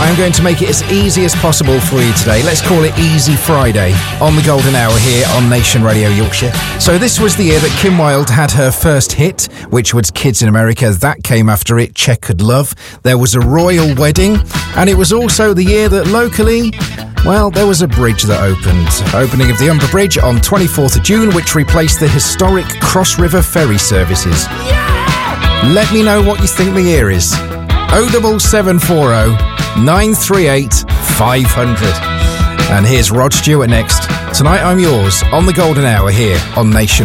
I'm going to make it as easy as possible for you today. Let's call it Easy Friday on the Golden Hour here on Nation Radio Yorkshire. So this was the year that Kim Wilde had her first hit, which was Kids in America. That came after it, Checkered Love. There was a royal wedding, and it was also the year that locally, well, there was a bridge that opened. Opening of the Humber Bridge on 24th of June, which replaced the historic Cross River ferry services. Yeah! Let me know what you think the year is. 07740 938 500. And here's Rod Stewart next. Tonight I'm Yours on the Golden Hour here on Nation